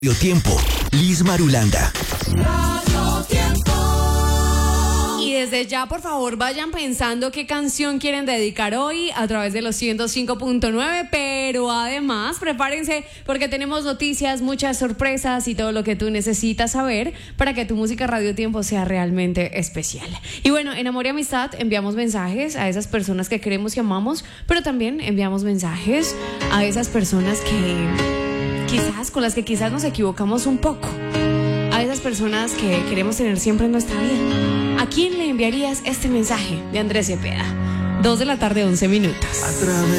Tiempo, Liz Marulanda. Y desde ya, por favor, vayan pensando qué canción quieren dedicar hoy a través de los 105.9, pero además prepárense porque tenemos noticias, muchas sorpresas y todo lo que tú necesitas saber para que tu música Radio Tiempo sea realmente especial. Y bueno, en Amor y Amistad enviamos mensajes a esas personas que queremos y amamos, pero también enviamos mensajes a esas personas con las que quizás nos equivocamos un poco, a esas personas que queremos tener siempre en nuestra vida. ¿A quién le enviarías este mensaje de Andrés Cepeda? 2 de la tarde, 11 minutos.